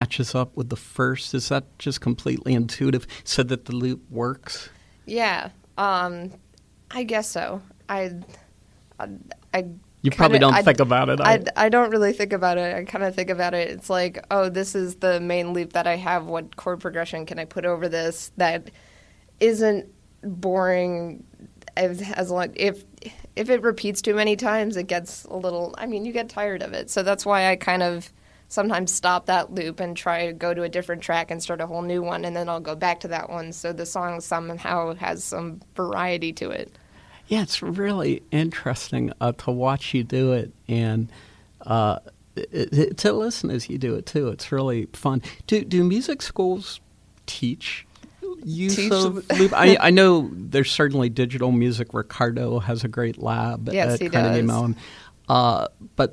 matches up with the first? Is that just completely intuitive so that the loop works? Yeah, I guess so. You probably don't think about it. I don't really think about it. I kind of think about it. It's like, oh, this is the main loop that I have. What chord progression can I put over this that isn't boring? As long if it repeats too many times, it gets a little. I mean, you get tired of it. So that's why I kind of sometimes stop that loop and try to go to a different track and start a whole new one, and then I'll go back to that one. So the song somehow has some variety to it. Yeah, it's really interesting to watch you do it and to listen as you do it, too. It's really fun. Do music schools teach use of loop? I know there's certainly digital music. Ricardo has a great lab at Carnegie Mellon. But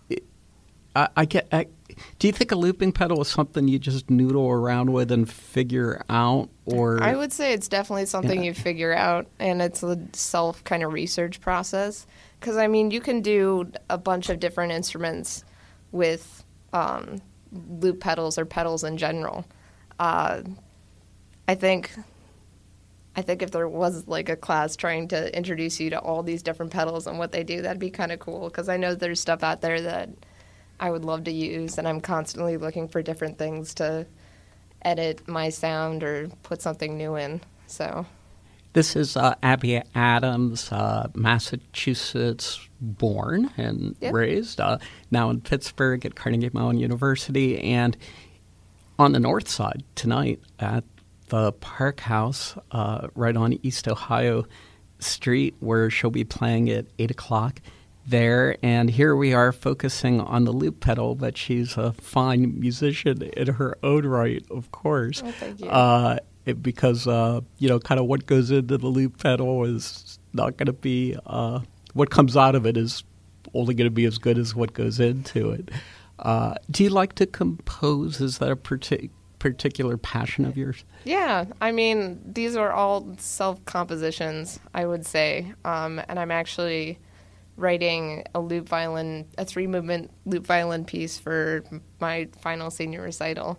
do you think a looping pedal is something you just noodle around with and figure out? Or I would say it's definitely something you figure out, and it's a self kind of research process. Because, I mean, you can do a bunch of different instruments with loop pedals or pedals in general. I think if there was like a class trying to introduce you to all these different pedals and what they do, that'd be kind of cool. Because I know there's stuff out there that I would love to use, and I'm constantly looking for different things to edit my sound or put something new in. So this is Abby Adams, Massachusetts born and raised, now in Pittsburgh at Carnegie Mellon University, and on the north side tonight at the Park House right on East Ohio Street, where she'll be playing at 8 o'clock. There, and here we are focusing on the loop pedal, but she's a fine musician in her own right, of course. Oh, thank you. Because, kind of what goes into the loop pedal is not going to be, what comes out of it is only going to be as good as what goes into it. Do you like to compose? Is that a particular passion of yours? Yeah, I mean, these are all self-compositions, I would say, and I'm actually writing a 3-movement loop violin piece for my final senior recital.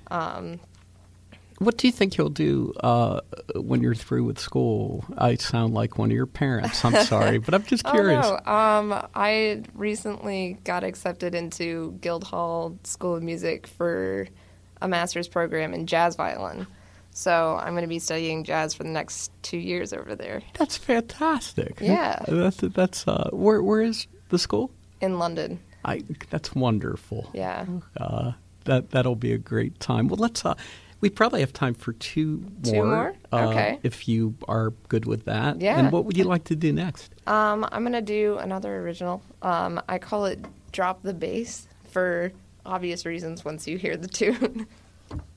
What do you think you'll do when you're through with school? I sound like one of your parents. I'm sorry, but I'm just curious. Oh, no. I recently got accepted into Guildhall School of Music for a master's program in jazz violin. So I'm going to be studying jazz for the next 2 years over there. That's fantastic. Yeah. That's where is the school? In London. That's wonderful. Yeah. That'll be a great time. Well, let's. We probably have time for two more. Two more? Okay. If you are good with that. Yeah. And what would you like to do next? I'm going to do another original. I call it Drop the Bass for obvious reasons once you hear the tune.